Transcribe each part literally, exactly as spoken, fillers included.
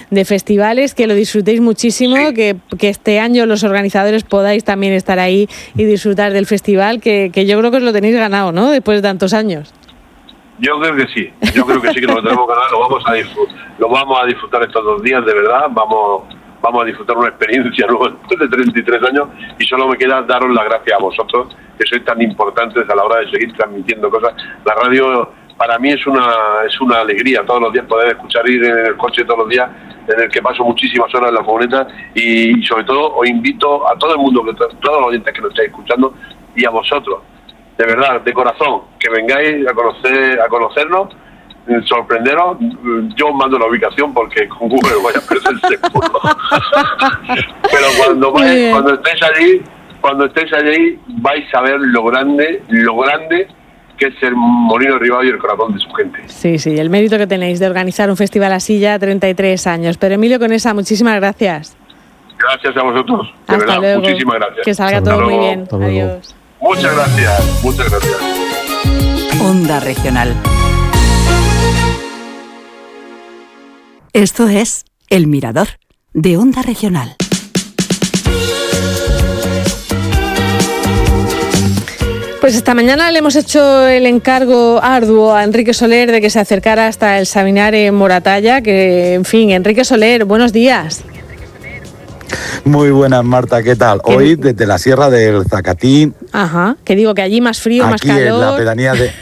de festivales, que lo disfrutéis muchísimo, sí. que, que este año los organizadores podáis también estar ahí y disfrutar del festival, que, que yo creo que os lo tenéis ganado, ¿no?, después de tantos años. Yo creo que sí, yo creo que sí que nos lo tenemos ganado, lo vamos a disfrutar, lo vamos a disfrutar estos dos días, de verdad, vamos vamos a disfrutar una experiencia nueva de treinta y tres años, y solo me queda daros las gracias a vosotros, que sois tan importantes a la hora de seguir transmitiendo cosas. La radio para mí es una es una alegría todos los días poder escuchar, ir en el coche todos los días, en el que paso muchísimas horas en la furgoneta, y sobre todo os invito a todo el mundo, que todos los oyentes que nos estáis escuchando, y a vosotros, de verdad, de corazón, que vengáis a conocer a conocernos, sorprenderos. Yo os mando la ubicación porque con Google voy a perder seguro. Pero cuando vais, cuando estéis allí, cuando estéis allí vais a ver lo grande, lo grande que es el Molino de Ribado y el corazón de su gente. Sí, sí, el mérito que tenéis de organizar un festival así ya treinta y tres años. Pero Emilio Conesa, muchísimas gracias. Gracias a vosotros, de Hasta verdad, luego. muchísimas gracias. Que salga Hasta todo luego. muy bien. Adiós. Muchas gracias, muchas gracias. Onda Regional. Esto es El Mirador, de Onda Regional. Pues esta mañana le hemos hecho el encargo arduo a Enrique Soler de que se acercara hasta el Sabinar en Moratalla, que, en fin, Enrique Soler, buenos días. Muy buenas, Marta, ¿qué tal? ¿Qué? Hoy desde la Sierra del Zacatín. Ajá, que digo que allí más frío, más calor. Aquí en la pedanía de...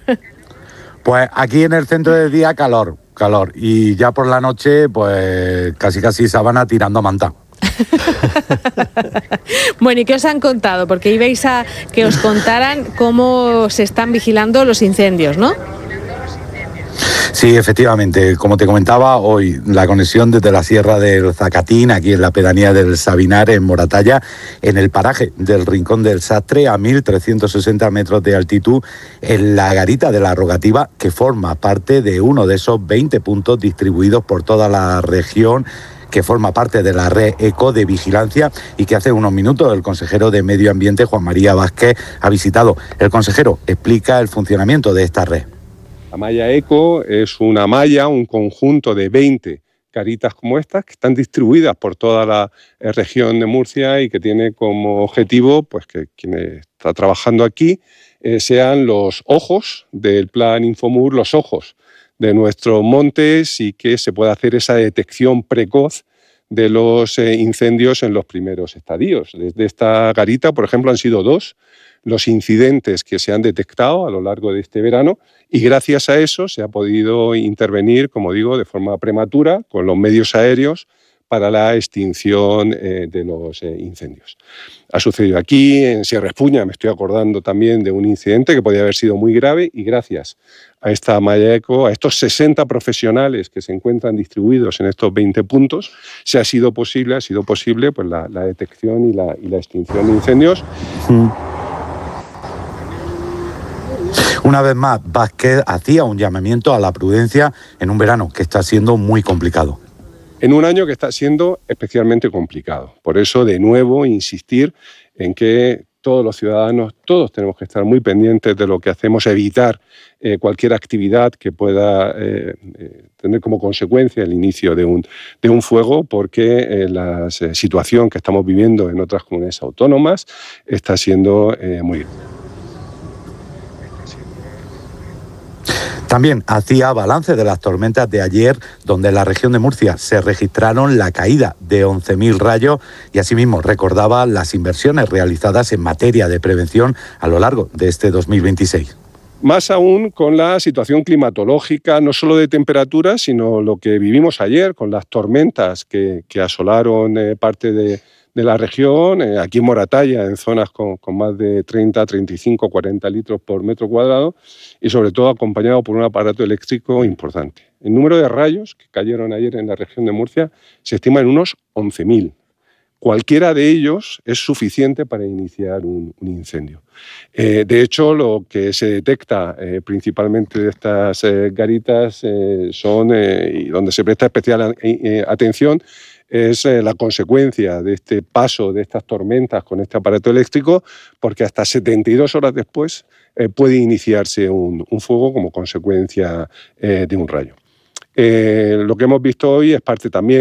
Pues aquí en el centro del día calor, calor. Y ya por la noche, pues casi casi sábana tirando a manta. Bueno, ¿y qué os han contado? Porque ibais a que os contaran cómo se están vigilando los incendios, ¿no? Sí, efectivamente, como te comentaba, hoy la conexión desde la Sierra del Zacatín, aquí en la pedanía del Sabinar, en Moratalla, en el paraje del Rincón del Sastre, a mil trescientos sesenta metros de altitud, en la garita de la Rogativa, que forma parte de uno de esos veinte puntos distribuidos por toda la región, que forma parte de la red ECO de vigilancia, y que hace unos minutos el consejero de Medio Ambiente, Juan María Vázquez, ha visitado. El consejero explica el funcionamiento de esta red. La malla ECO es una malla, un conjunto de veinte caritas como estas, que están distribuidas por toda la región de Murcia y que tiene como objetivo pues, que quien está trabajando aquí eh, sean los ojos del plan Infomur, los ojos de nuestros montes, y que se pueda hacer esa detección precoz de los eh, incendios en los primeros estadios. Desde esta garita, por ejemplo, han sido dos los incidentes que se han detectado a lo largo de este verano, y gracias a eso se ha podido intervenir, como digo, de forma prematura con los medios aéreos para la extinción eh, de los eh, incendios. Ha sucedido aquí, en Sierra Espuña, me estoy acordando también de un incidente que podía haber sido muy grave, y gracias a esta malla ECO, a estos sesenta profesionales que se encuentran distribuidos en estos veinte puntos, se ha sido posible, ha sido posible pues, la, la detección y la, y la extinción de incendios. Mm. Una vez más, Vázquez hacía un llamamiento a la prudencia en un verano que está siendo muy complicado. En un año que está siendo especialmente complicado. Por eso, de nuevo, insistir en que todos los ciudadanos, todos tenemos que estar muy pendientes de lo que hacemos, evitar eh, cualquier actividad que pueda eh, eh, tener como consecuencia el inicio de un, de un fuego, porque eh, la eh, situación que estamos viviendo en otras comunidades autónomas está siendo eh, muy grave. También hacía balance de las tormentas de ayer, donde en la región de Murcia se registraron la caída de once mil rayos, y asimismo recordaba las inversiones realizadas en materia de prevención a lo largo de este dos mil veintiséis. Más aún con la situación climatológica, no solo de temperatura, sino lo que vivimos ayer con las tormentas que, que asolaron eh, parte de, de la región, eh, aquí en Moratalla, en zonas con, con más de treinta, treinta y cinco, cuarenta litros por metro cuadrado, y sobre todo acompañado por un aparato eléctrico importante. El número de rayos que cayeron ayer en la región de Murcia se estima en unos once mil. Cualquiera de ellos es suficiente para iniciar un, un incendio. Eh, de hecho, lo que se detecta eh, principalmente de estas eh, garitas eh, son, eh, y donde se presta especial eh, atención, es eh, la consecuencia de este paso de estas tormentas con este aparato eléctrico, porque hasta setenta y dos horas después eh, puede iniciarse un, un fuego como consecuencia eh, de un rayo. Eh, lo que hemos visto hoy es parte también